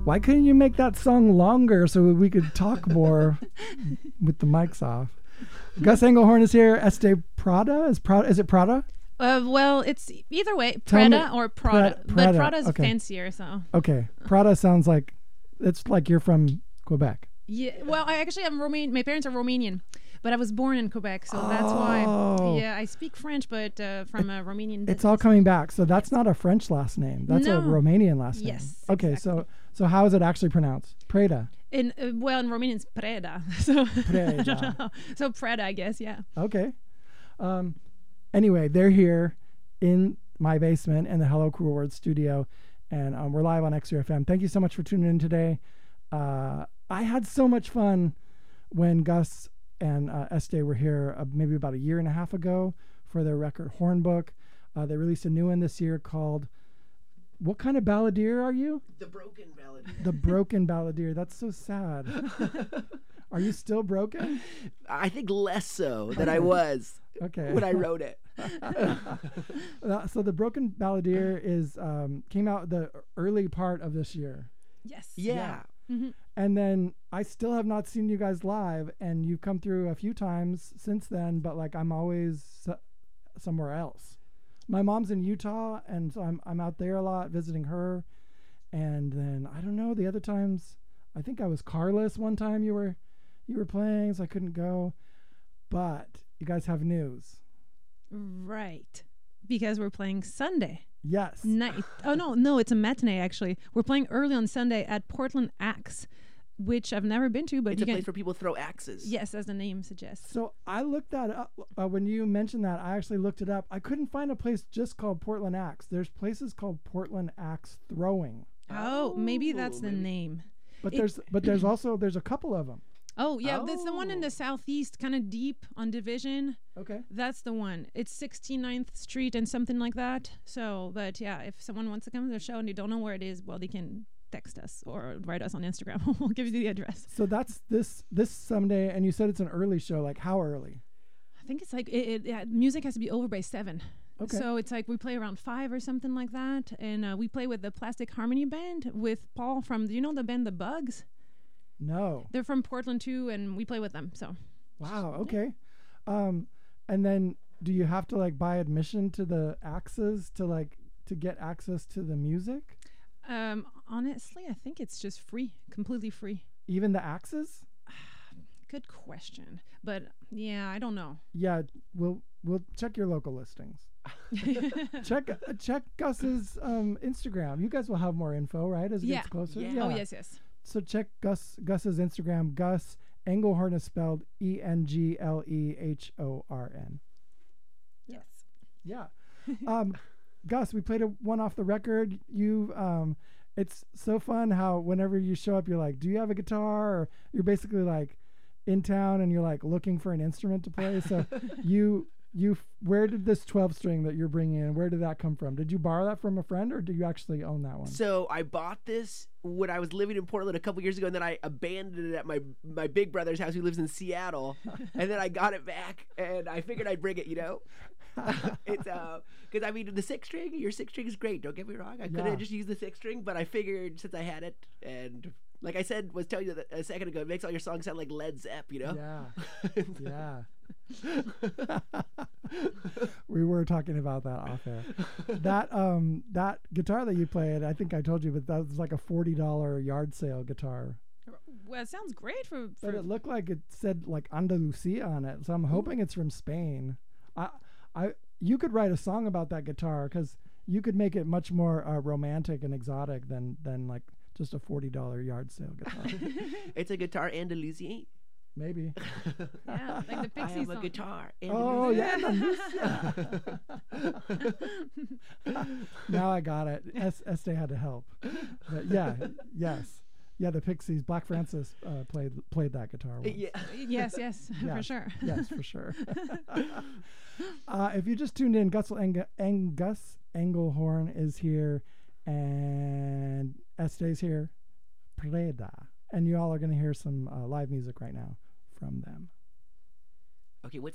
Why couldn't you make that song longer so we could talk more with the mics off? Gus Engelhorn is here. Este Prada? Is it Prada? Well, it's either way, Tell me- Prada or Prada. Prada, But Prada's okay. fancier, so. Okay. Prada sounds like it's like you're from Quebec. Yeah. Well, I actually am Romanian. My parents are Romanian, but I was born in Quebec, so that's why. Oh. Yeah, I speak French, but from a Romanian. It's all coming back. So that's not a French last name. That's No. a Romanian last name. Yes, Okay. exactly. So how is it actually pronounced? Prada. In Romanian it's Preda. So Preda. I don't know. So Preda, I guess. Yeah. Okay. Anyway, they're here in my basement in the Hello Cool World studio, and we're live on XRFM. Thank you so much for tuning in today. I had so much fun when Gus and Este were here maybe about a year and a half ago for their record Hornbook. They released a new one this year called, what kind of balladeer are you? The Broken Balladeer. The Broken Balladeer. That's so sad. Are you still broken? I think less so than I was Okay. when I wrote it. So the Broken Balladeer is came out the early part of this year, Yes. Yeah. Mm-hmm. and then I still have not seen you guys live, and you've come through a few times since then, but like I'm always somewhere else. My mom's in Utah, and so I'm out there a lot visiting her, and then I don't know, the other times I think I was carless one time you were playing, so I couldn't go, but you guys have news. Right. Because we're playing Sunday Yes. night. Oh no, it's a matinee actually. We're playing early on Sunday at Portland Axe, which I've never been to, but It's you a can. place where people throw axes. Yes, as the name suggests. So I looked that up. When you mentioned that, I actually looked it up. I couldn't find a place just called Portland Axe. There's places called Portland Axe Throwing, Oh, maybe that's the maybe. name. but It- there's also a couple of them. Oh yeah, that's the one in Oh. the southeast, kind of deep on Division. Okay. That's the one. It's 69th Street and something like that. So, but yeah, if someone wants to come to the show and they don't know where it is, well, they can text us or write us on Instagram. We'll give you the address. So that's this Sunday, and you said it's an early show. Like how early? I think it's like music has to be over by 7. Okay. So it's like we play around 5 or something like that, and we play with the Plastic Harmony Band with Paul from. Do you know the band The Bugs? No. They're from Portland too, and we play with them. So Wow. Okay. And then do you have to like buy admission to the axes to get access to the music? honestly, I think it's just free, completely free. Even the axes? Good question, but yeah, I don't know. Yeah. We'll check your local listings. check Gus's Instagram. You guys will have more info, right? As it Yeah. gets closer. Yeah. Oh yes, yes. So check Gus's Instagram. Gus Engelhorn is spelled ENGLEHORN. Yes. Yeah. Gus, we played one off the record. It's so fun how whenever you show up, you're like, do you have a guitar? Or you're basically like in town and you're like looking for an instrument to play. So where did this 12 string that you're bringing in, where did that come from? Did you borrow that from a friend or do you actually own that one? So I bought this when I was living in Portland a couple years ago, and then I abandoned it at my big brother's house who lives in Seattle, and then I got it back, and I figured I'd bring it, It's because I mean your 6 string is great. Don't get me wrong. I could have Yeah. just used the 6 string, but I figured since I had it, and like I was telling you that a second ago, it makes all your songs sound like Led Zepp, Yeah. Yeah. We were talking about that off air. That guitar that you played, I think I told you, but that was like a $40 yard sale guitar. Well, it sounds great for But it looked like it said like Andalusia on it, so I'm hoping it's from Spain. You could write a song about that guitar because you could make it much more romantic and exotic than like just a $40 yard sale guitar. It's a guitar Andalusian. Maybe. yeah, like the I Pixie am a song. guitar. Oh Andalusian. yeah. Now I got it. Este had to help. But yes. Yeah, the Pixies. Black Francis played that guitar once. Yeah. Yes, yes, for Yes. sure. Yes, for sure. If you just tuned in, Gus Engelhorn is here, and Este's here, Preda, and you all are going to hear some live music right now from them. Okay, what's